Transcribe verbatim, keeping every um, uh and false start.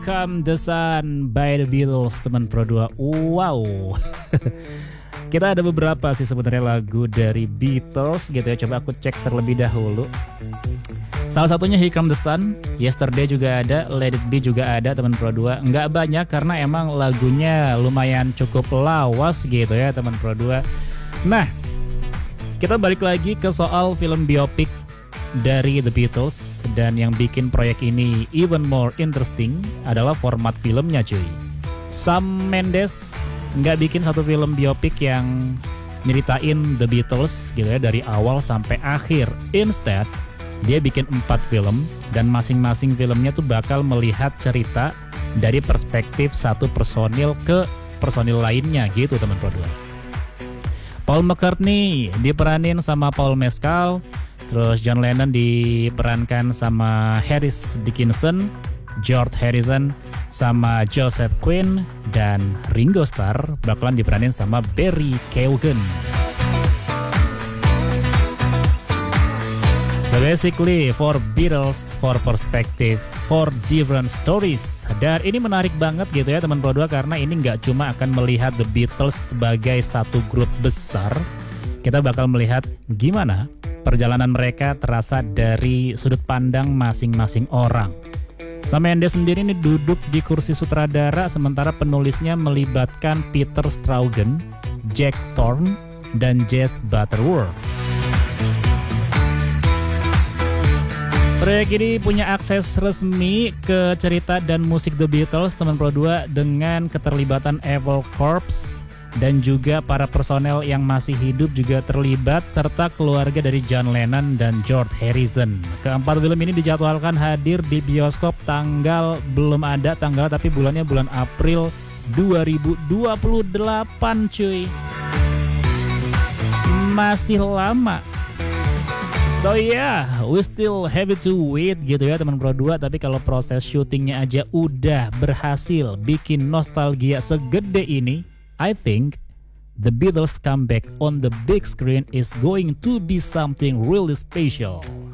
Come the Sun by The Beatles, teman Pro dua. Wow. Kita ada beberapa sih sebenarnya lagu dari Beatles gitu ya. Coba aku cek terlebih dahulu. Salah satunya Here Come the Sun, Yesterday juga ada, Let It Be juga ada, teman Pro dua. Nggak banyak karena emang lagunya lumayan cukup lawas gitu ya, teman Pro dua. Nah, kita balik lagi ke soal film biopik dari The Beatles. Dan yang bikin proyek ini even more interesting adalah format filmnya, cuy. Sam Mendes nggak bikin satu film biopik yang nyeritain The Beatles gitu ya dari awal sampai akhir. Instead, dia bikin empat film dan masing-masing filmnya tuh bakal melihat cerita dari perspektif satu personil ke personil lainnya gitu, teman Pro dua. Paul McCartney diperanin sama Paul Mescal, terus John Lennon diperankan sama Harris Dickinson, George Harrison sama Joseph Quinn, dan Ringo Starr bakalan diperanin sama Barry Keoghan. So basically, for Beatles, for perspective, for different stories. Dan ini menarik banget gitu ya, teman Pro dua, karena ini nggak cuma akan melihat The Beatles sebagai satu grup besar. Kita bakal melihat gimana perjalanan mereka terasa dari sudut pandang masing-masing orang. Sam Mendes sendiri ini duduk di kursi sutradara, sementara penulisnya melibatkan Peter Straugen, Jack Thorne, dan Jess Butterworth. Proyek ini punya akses resmi ke cerita dan musik The Beatles, teman Pro dua, dengan keterlibatan Apple Corps dan juga para personel yang masih hidup juga terlibat, serta keluarga dari John Lennon dan George Harrison. Keempat film ini dijadwalkan hadir di bioskop tanggal belum ada tanggal, tapi bulannya bulan April dua ribu dua puluh delapan, cuy. Masih lama. So yeah, we still have to wait gitu ya, teman Pro dua. Tapi kalau proses syutingnya aja udah berhasil bikin nostalgia segede ini, I think The Beatles comeback on the big screen is going to be something really special.